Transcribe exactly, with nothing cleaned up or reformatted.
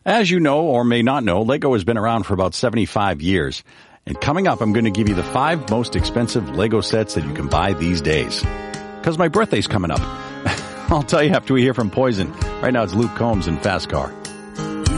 As you know or may not know, Lego has been around for about seventy-five years. And coming up, I'm going to give you the five most expensive Lego sets that you can buy these days. Because my birthday's coming up. I'll tell you after we hear from Poison. Right now it's Luke Combs in Fast Car.